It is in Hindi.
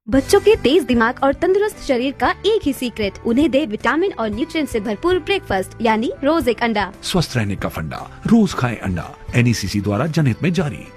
बच्चों के तेज दिमाग और तंदुरुस्त शरीर का एक ही सीक्रेट, उन्हें दे विटामिन और न्यूट्रिएंट से भरपूर ब्रेकफास्ट यानी रोज एक अंडा। स्वस्थ रहने का फंडा, रोज खाएं अंडा। NECC द्वारा जनहित में जारी।